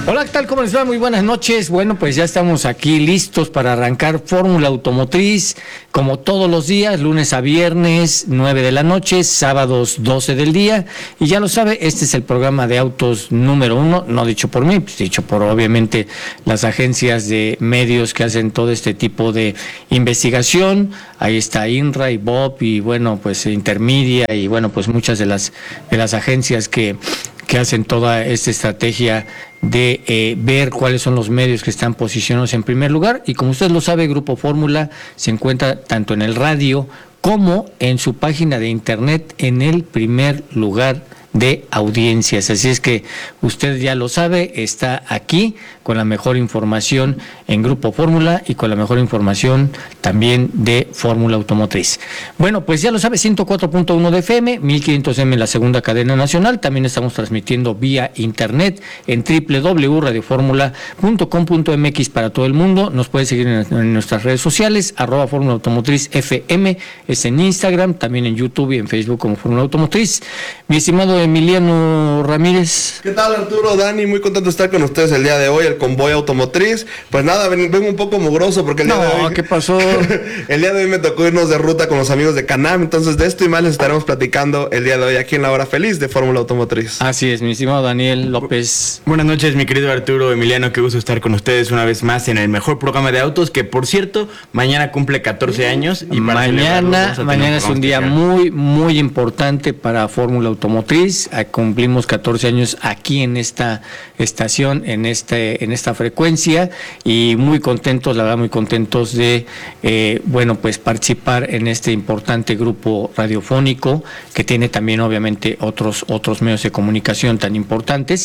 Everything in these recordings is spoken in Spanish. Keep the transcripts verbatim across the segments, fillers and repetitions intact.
Hola, ¿qué tal? ¿Cómo les va? Muy buenas noches. Bueno, pues ya estamos aquí listos para arrancar Fórmula Automotriz, como todos los días, lunes a viernes, nueve de la noche, sábados doce del día. Y ya lo sabe, este es el programa de autos número uno, no dicho por mí, pues dicho por obviamente las agencias de medios que hacen todo este tipo de investigación. Ahí está INRA y B O P y bueno, pues Intermedia y bueno, pues muchas de las, de las agencias que, que hacen toda esta estrategia de eh, ver cuáles son los medios que están posicionados en primer lugar. Y como usted lo sabe, Grupo Fórmula se encuentra tanto en el radio como en su página de internet en el primer lugar de audiencias. Así es que usted ya lo sabe, está aquí con la mejor información en Grupo Fórmula y con la mejor información también de Fórmula Automotriz. Bueno, pues ya lo sabe, ciento cuatro punto uno de F M, mil quinientos M en la segunda cadena nacional. También estamos transmitiendo vía internet en doble u doble u doble u punto radio fórmula punto com punto m x para todo el mundo. Nos puede seguir en, en nuestras redes sociales, arroba Fórmula Automotriz F M, es en Instagram, también en YouTube y en Facebook como Fórmula Automotriz. Mi estimado Emiliano Ramírez. ¿Qué tal, Arturo? Dani, muy contento de estar con ustedes el día de hoy, el convoy automotriz. Pues nada, vengo un poco mugroso porque el día no, de hoy... ¿qué pasó? El día de hoy me tocó irnos de ruta con los amigos de Canam, entonces de esto y más les estaremos platicando el día de hoy aquí en la hora feliz de Fórmula Automotriz. Así es, mi estimado Daniel López. Buenas noches, mi querido Arturo, Emiliano, qué gusto estar con ustedes una vez más en el mejor programa de autos, que por cierto, mañana cumple catorce años. Y para mañana, mañana es un día especial. muy, muy importante para Fórmula Automotriz. Cumplimos catorce años aquí en esta estación, en este, en esta frecuencia, y muy contentos, la verdad, muy contentos de, eh, bueno, pues participar en este importante grupo radiofónico que tiene también, obviamente, otros, otros medios de comunicación tan importantes.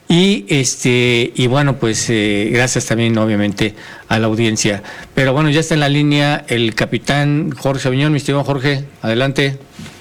Y este, y bueno, pues eh, gracias también, obviamente, a la audiencia. Pero bueno, ya está en la línea el capitán Jorge Aviñón. Mi estimado Jorge, adelante.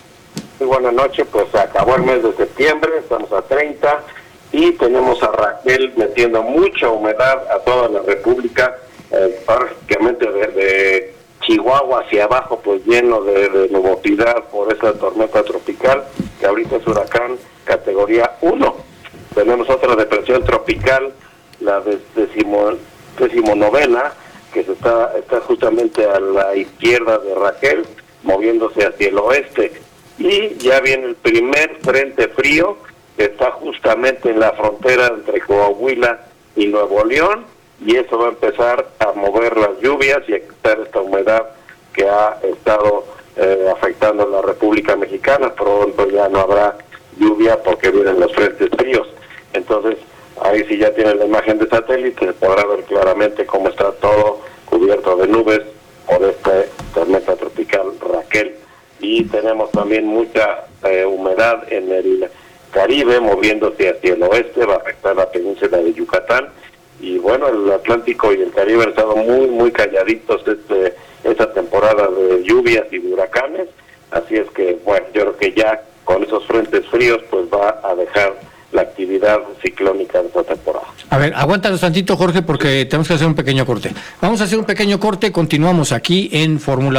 Muy buenas noches, pues se acabó el mes de septiembre, estamos a treinta y tenemos a Raquel metiendo mucha humedad a toda la República, eh, prácticamente desde Chihuahua hacia abajo, pues lleno de, de nubosidad por esa tormenta tropical, que ahorita es huracán categoría uno. Tenemos otra depresión tropical, la de, decimo, decimonovena, que se está, está justamente a la izquierda de Raquel, moviéndose hacia el oeste. Y ya viene el primer frente frío que está justamente en la frontera entre Coahuila y Nuevo León, y eso va a empezar a mover las lluvias y a quitar esta humedad que ha estado eh, afectando a la República Mexicana. Pronto ya no habrá lluvia porque vienen los frentes fríos. Entonces, ahí sí ya tienen la imagen de satélite, se podrá ver claramente cómo está todo cubierto de nubes por esta tormenta tropical Raquel. Y tenemos también mucha eh, humedad en el Caribe, moviéndose hacia el oeste, va a afectar la península de Yucatán. Y bueno, el Atlántico y el Caribe han estado muy, muy calladitos este, esta temporada de lluvias y de huracanes. Así es que, bueno, yo creo que ya con esos frentes fríos, pues va a dejar la actividad ciclónica de esta temporada. A ver, aguántanos tantito, Jorge, porque tenemos que hacer un pequeño corte. Vamos a hacer un pequeño corte, continuamos aquí en Fórmula